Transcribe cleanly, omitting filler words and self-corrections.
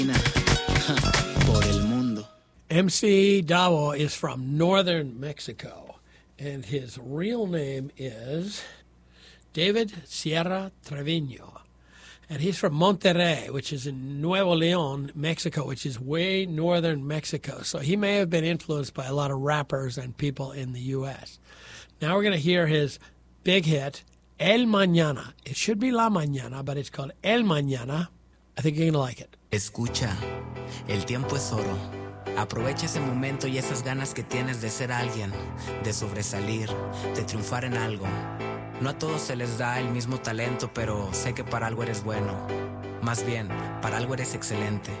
Por el mundo. MC Davo is from northern Mexico, and his real name is David Sierra Trevino. And he's from Monterrey, which is in Nuevo León, Mexico, which is way northern Mexico. So he may have been influenced by a lot of rappers and people in the U.S. Now we're going to hear his big hit, El Mañana. It should be La Mañana, but it's called El Mañana. I think you're going to like it. Escucha, el tiempo es oro. Aprovecha ese momento y esas ganas que tienes de ser alguien, de sobresalir, de triunfar en algo. No a todos se les da el mismo talento, pero sé que para algo eres bueno. Más bien, para algo eres excelente.